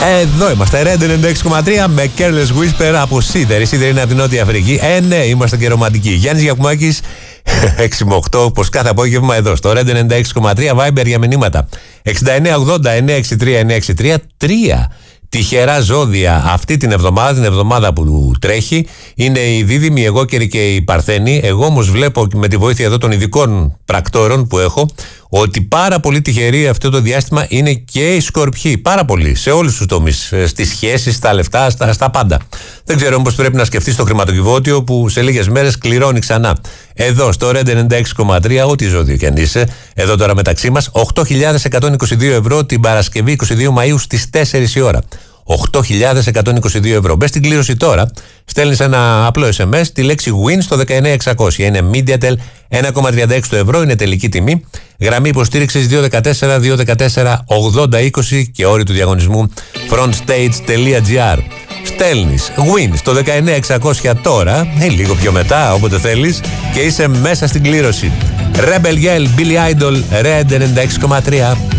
Εδώ είμαστε, Red 96,3 με Careless Whisper από Σίδερ. Η Σίδερ είναι από την Νότια Αφρική. Ναι, είμαστε και ρομαντικοί. Γιάννης Γιακουμάκης, 6 με 8, όπως κάθε απόγευμα εδώ στο Red 96,3 Viber για μηνύματα. 6980-963-963. 3 τυχερά ζώδια αυτή την εβδομάδα που τρέχει είναι η Δίδυμη, εγώ και η Παρθένη. Εγώ όμως βλέπω με τη βοήθεια εδώ των ειδικών πρακτόρων που έχω ότι πάρα πολύ τυχεροί αυτό το διάστημα είναι και οι Σκορπιοί. Πάρα πολύ, σε όλους τους τομείς, στις σχέσεις, στα λεφτά, στα πάντα. Δεν ξέρω όμως πρέπει να σκεφτείς το χρηματοκιβώτιο που σε λίγες μέρες κληρώνει ξανά. Εδώ στο Red 96,3, ό,τι ζώδιο κι αν είσαι, εδώ τώρα μεταξύ μας, 8.122 ευρώ την Παρασκευή 22 Μαΐου στις 4 η ώρα. 8.122 ευρώ. Μπες στην κλήρωση τώρα, στέλνεις ένα απλό SMS, τη λέξη WIN στο 19600. Είναι MediaTel, 1,36 το ευρώ, είναι τελική τιμή. Γραμμή υποστήριξης 214-214-8020 και όροι του διαγωνισμού frontstage.gr. Στέλνεις WIN στο 19600 τώρα, λίγο πιο μετά, όποτε θέλεις, και είσαι μέσα στην κλήρωση. Rebel Yell, Billy Idol, Red 96,3.